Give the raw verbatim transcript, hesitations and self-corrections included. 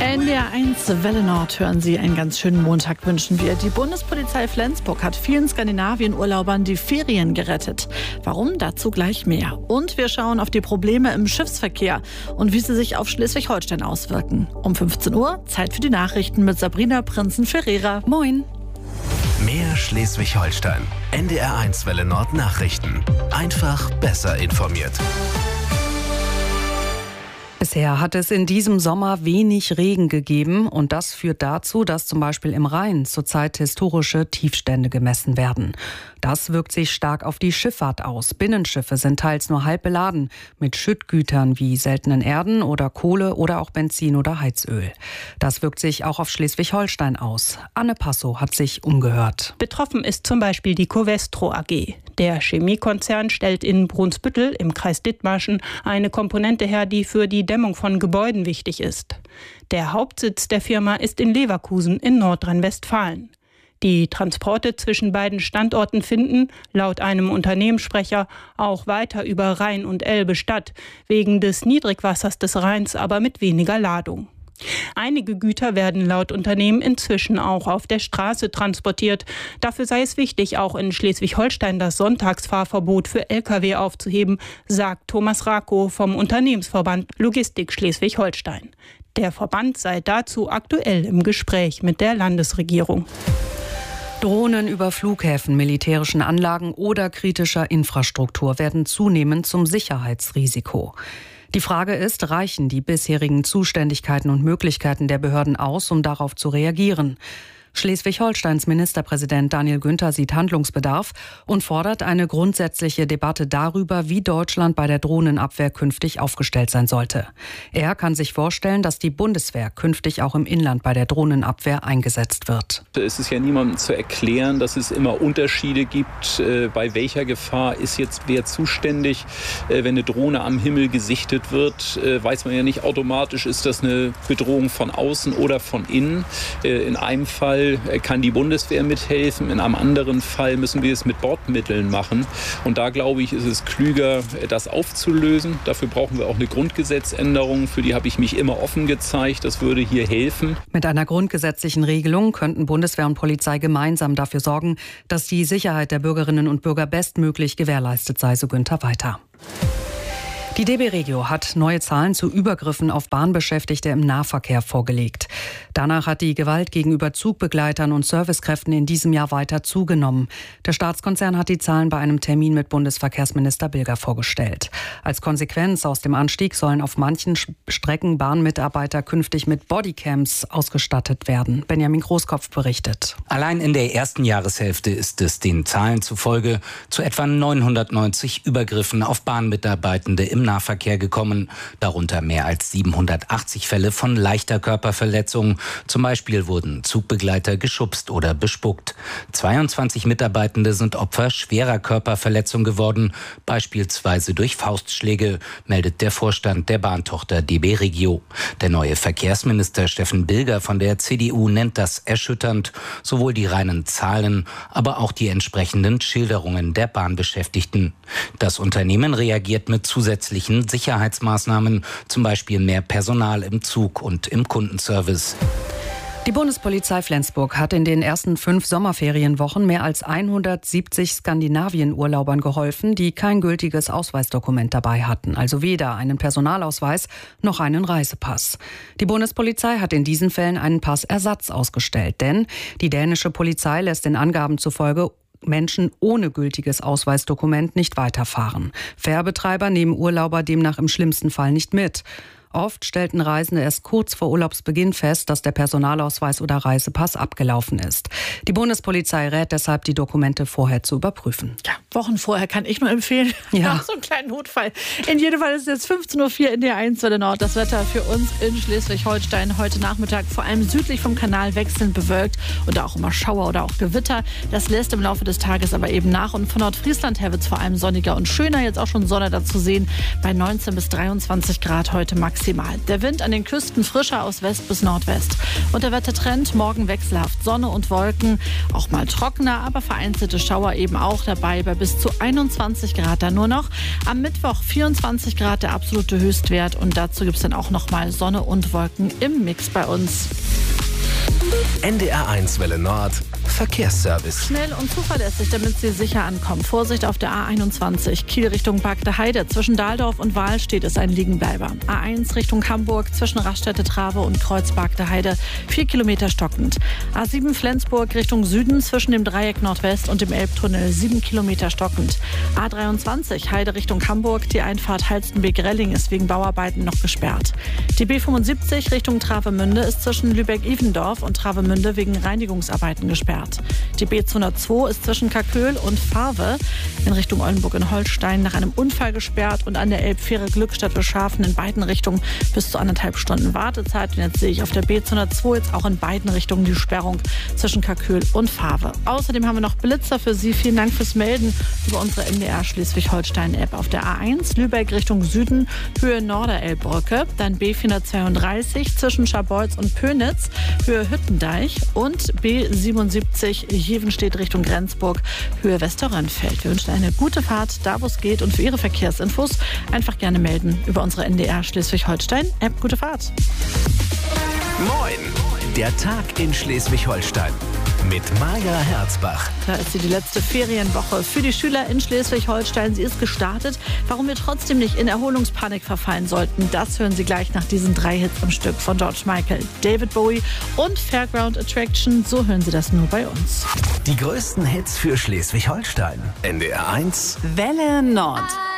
N D R eins Welle Nord hören Sie. Einen ganz schönen Montag wünschen wir. Die Bundespolizei Flensburg hat vielen Skandinavien-Urlaubern die Ferien gerettet. Warum? Dazu gleich mehr. Und wir schauen auf die Probleme im Schiffsverkehr und wie sie sich auf Schleswig-Holstein auswirken. Um fünfzehn Uhr Zeit für die Nachrichten mit Sabrina Prinzen-Ferreira. Moin. Mehr Schleswig-Holstein. N D R eins Welle Nord Nachrichten. Einfach besser informiert. Bisher hat es in diesem Sommer wenig Regen gegeben und das führt dazu, dass zum Beispiel im Rhein zurzeit historische Tiefstände gemessen werden. Das wirkt sich stark auf die Schifffahrt aus. Binnenschiffe sind teils nur halb beladen mit Schüttgütern wie seltenen Erden oder Kohle oder auch Benzin oder Heizöl. Das wirkt sich auch auf Schleswig-Holstein aus. Anne Passow hat sich umgehört. Betroffen ist zum Beispiel die Covestro A G. Der Chemiekonzern stellt in Brunsbüttel im Kreis Dithmarschen eine Komponente her, die für die Dämmung von Gebäuden wichtig ist. Der Hauptsitz der Firma ist in Leverkusen in Nordrhein-Westfalen. Die Transporte zwischen beiden Standorten finden, laut einem Unternehmenssprecher, auch weiter über Rhein und Elbe statt, wegen des Niedrigwassers des Rheins aber mit weniger Ladung. Einige Güter werden laut Unternehmen inzwischen auch auf der Straße transportiert. Dafür sei es wichtig, auch in Schleswig-Holstein das Sonntagsfahrverbot für L K W aufzuheben, sagt Thomas Rakow vom Unternehmensverband Logistik Schleswig-Holstein. Der Verband sei dazu aktuell im Gespräch mit der Landesregierung. Drohnen über Flughäfen, militärischen Anlagen oder kritischer Infrastruktur werden zunehmend zum Sicherheitsrisiko. Die Frage ist, reichen die bisherigen Zuständigkeiten und Möglichkeiten der Behörden aus, um darauf zu reagieren? Schleswig-Holsteins Ministerpräsident Daniel Günther sieht Handlungsbedarf und fordert eine grundsätzliche Debatte darüber, wie Deutschland bei der Drohnenabwehr künftig aufgestellt sein sollte. Er kann sich vorstellen, dass die Bundeswehr künftig auch im Inland bei der Drohnenabwehr eingesetzt wird. Es ist ja niemandem zu erklären, dass es immer Unterschiede gibt. Bei welcher Gefahr ist jetzt wer zuständig? Wenn eine Drohne am Himmel gesichtet wird, weiß man ja nicht automatisch, ist das eine Bedrohung von außen oder von innen. In einem Fall kann die Bundeswehr mithelfen, in einem anderen Fall müssen wir es mit Bordmitteln machen. Und da, glaube ich, ist es klüger, das aufzulösen. Dafür brauchen wir auch eine Grundgesetzänderung. Für die habe ich mich immer offen gezeigt. Das würde hier helfen. Mit einer grundgesetzlichen Regelung könnten Bundeswehr und Polizei gemeinsam dafür sorgen, dass die Sicherheit der Bürgerinnen und Bürger bestmöglich gewährleistet sei, so Günther weiter. Die D B Regio hat neue Zahlen zu Übergriffen auf Bahnbeschäftigte im Nahverkehr vorgelegt. Danach hat die Gewalt gegenüber Zugbegleitern und Servicekräften in diesem Jahr weiter zugenommen. Der Staatskonzern hat die Zahlen bei einem Termin mit Bundesverkehrsminister Bilger vorgestellt. Als Konsequenz aus dem Anstieg sollen auf manchen Strecken Bahnmitarbeiter künftig mit Bodycams ausgestattet werden. Benjamin Großkopf berichtet. Allein in der ersten Jahreshälfte ist es den Zahlen zufolge zu etwa neunhundertneunzig Übergriffen auf Bahnmitarbeitende im Nahverkehr gekommen, darunter mehr als siebenhundertachtzig Fälle von leichter Körperverletzung. Zum Beispiel wurden Zugbegleiter geschubst oder bespuckt. zweiundzwanzig Mitarbeitende sind Opfer schwerer Körperverletzung geworden, beispielsweise durch Faustschläge, meldet der Vorstand der Bahntochter D B Regio. Der neue Verkehrsminister Steffen Bilger von der C D U nennt das erschütternd, sowohl die reinen Zahlen, aber auch die entsprechenden Schilderungen der Bahnbeschäftigten. Das Unternehmen reagiert mit zusätzlichen Sicherheitsmaßnahmen, zum Beispiel mehr Personal im Zug und im Kundenservice. Die Bundespolizei Flensburg hat in den ersten fünf Sommerferienwochen mehr als hundertsiebzig Skandinavien-Urlaubern geholfen, die kein gültiges Ausweisdokument dabei hatten, also weder einen Personalausweis noch einen Reisepass. Die Bundespolizei hat in diesen Fällen einen Passersatz ausgestellt, denn die dänische Polizei lässt den Angaben zufolge Menschen ohne gültiges Ausweisdokument nicht weiterfahren. Fährbetreiber nehmen Urlauber demnach im schlimmsten Fall nicht mit. Oft stellten Reisende erst kurz vor Urlaubsbeginn fest, dass der Personalausweis oder Reisepass abgelaufen ist. Die Bundespolizei rät deshalb, die Dokumente vorher zu überprüfen. Ja, Wochen vorher kann ich nur empfehlen. Ja. Nach so einem kleinen Notfall. In jedem Fall ist es jetzt fünfzehn Uhr vier in der eins Welle Nord. Das Wetter für uns in Schleswig-Holstein heute Nachmittag vor allem südlich vom Kanal wechselnd bewölkt und auch immer Schauer oder auch Gewitter. Das lässt im Laufe des Tages aber eben nach. Und von Nordfriesland her wird es vor allem sonniger und schöner. Jetzt auch schon Sonne dazu sehen bei neunzehn bis dreiundzwanzig Grad heute maximal. maximal. Der Wind an den Küsten frischer aus West bis Nordwest. Und der Wettertrend morgen wechselhaft. Sonne und Wolken, auch mal trockener, aber vereinzelte Schauer eben auch dabei bei bis zu einundzwanzig Grad dann nur noch. Am Mittwoch vierundzwanzig Grad der absolute Höchstwert und dazu gibt es dann auch noch mal Sonne und Wolken im Mix bei uns. N D R eins Welle Nord Verkehrsservice. Schnell und zuverlässig, damit Sie sicher ankommen. Vorsicht auf der A einundzwanzig, Kiel Richtung Bagde Heide. Zwischen Dahldorf und Wahlstedt ist ein Liegenbleiber. A eins Richtung Hamburg, zwischen Raststätte Trave und Kreuz Bagde Heide, vier Kilometer stockend. A sieben Flensburg Richtung Süden, zwischen dem Dreieck Nordwest und dem Elbtunnel, sieben Kilometer stockend. A dreiundzwanzig Heide Richtung Hamburg, die Einfahrt Halstenbek-Relling ist wegen Bauarbeiten noch gesperrt. Die B fünfundsiebzig Richtung Travemünde ist zwischen Lübeck-Ivendorf und Travemünde wegen Reinigungsarbeiten gesperrt. Die B zweihundertzwei ist zwischen Kaköl und Farve in Richtung Oldenburg in Holstein nach einem Unfall gesperrt und an der Elbfähre Glückstadt-Wilschafen in beiden Richtungen bis zu anderthalb Stunden Wartezeit. Und jetzt sehe ich auf der B zweihundertzwei jetzt auch in beiden Richtungen die Sperrung zwischen Kaköl und Farve. Außerdem haben wir noch Blitzer für Sie. Vielen Dank fürs Melden über unsere N D R Schleswig-Holstein-App. Auf der A eins Lübeck Richtung Süden, Höhe Norderelbbrücke, dann B vierhundertzweiunddreißig zwischen Scharbeutz und Pönitz, Höhe Hüttendeich und B siebenundsiebzig Jevenstedt Richtung Grenzburg, Höhe Westerrönfeld. Wir wünschen eine gute Fahrt, da wo es geht, und für Ihre Verkehrsinfos einfach gerne melden über unsere N D R Schleswig-Holstein-App. Gute Fahrt. Moin, der Tag in Schleswig-Holstein mit Maja Herzbach. Da ist sie die letzte Ferienwoche für die Schüler in Schleswig-Holstein. Sie ist gestartet. Warum wir trotzdem nicht in Erholungspanik verfallen sollten, das hören Sie gleich nach diesen drei Hits am Stück von George Michael, David Bowie und Fairground Attraction. So hören Sie das nur bei uns. Die größten Hits für Schleswig-Holstein. N D R eins Welle Nord.